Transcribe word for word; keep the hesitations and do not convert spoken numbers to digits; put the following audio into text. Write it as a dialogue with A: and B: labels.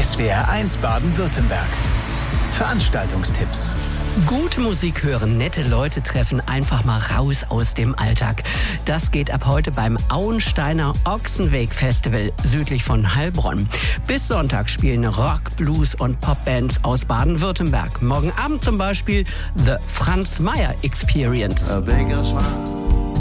A: S W R eins Baden-Württemberg. Veranstaltungstipps.
B: Gute Musik hören, nette Leute treffen, einfach mal raus aus dem Alltag. Das geht ab heute beim Auensteiner Ochsenweg-Festival südlich von Heilbronn. Bis Sonntag spielen Rock, Blues und Popbands aus Baden-Württemberg. Morgen Abend zum Beispiel The Franz Meyer Experience.
C: A bigger smile